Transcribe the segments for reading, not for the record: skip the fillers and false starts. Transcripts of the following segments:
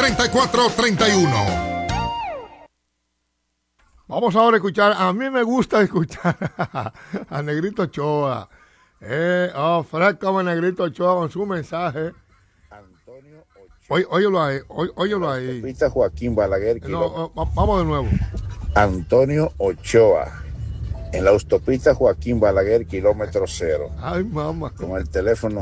809-841-3431. Vamos ahora a escuchar, a mí me gusta escuchar a Negrito Ochoa. Ofrezcame Negrito Ochoa con su mensaje. Antonio Ochoa. Óyelo ahí. Autopista Joaquín Balaguer. No, vamos de nuevo. Antonio Ochoa. En la autopista Joaquín Balaguer, kilómetro 0. Ay, mamá. Con el teléfono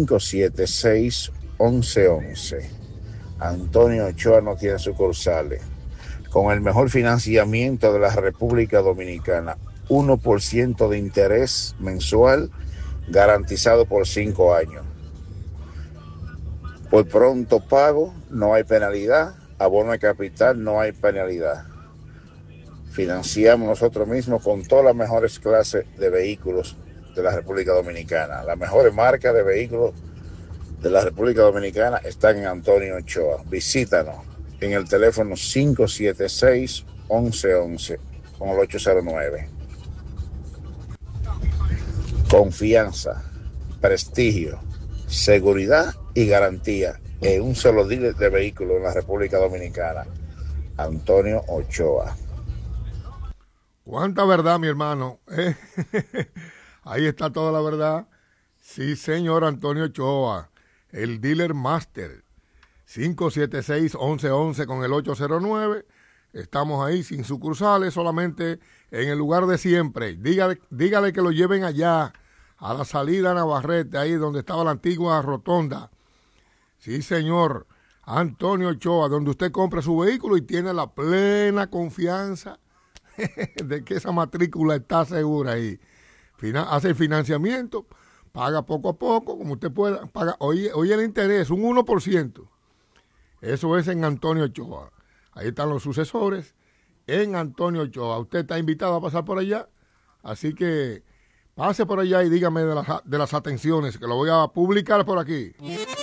576-1111. Antonio Ochoa no tiene sucursales. Con el mejor financiamiento de la República Dominicana. 1% de interés mensual garantizado por 5 años. Por pronto pago no hay penalidad. Abono de capital no hay penalidad. Financiamos nosotros mismos con todas las mejores clases de vehículos de la República Dominicana. Las mejores marcas de vehículos de la República Dominicana están en Antonio Ochoa. Visítanos en el teléfono 576-1111 con el 809. Confianza, prestigio, seguridad y garantía en un solo dealer de vehículos en la República Dominicana. Antonio Ochoa. ¿Cuánta verdad, mi hermano? Ahí está toda la verdad. Sí, señor, Antonio Ochoa, el dealer master. 576-1111 con el 809. Estamos ahí sin sucursales, solamente en el lugar de siempre. Dígale que lo lleven allá, a la salida de Navarrete, ahí donde estaba la antigua rotonda. Sí, señor, Antonio Ochoa, donde usted compra su vehículo y tiene la plena confianza de que esa matrícula está segura ahí. Hace el financiamiento, paga poco a poco, como usted pueda, paga, oye el interés, un 1%. Eso es en Antonio Ochoa. Ahí están los sucesores en Antonio Ochoa. Usted está invitado a pasar por allá, así que pase por allá y dígame de las atenciones, que lo voy a publicar por aquí.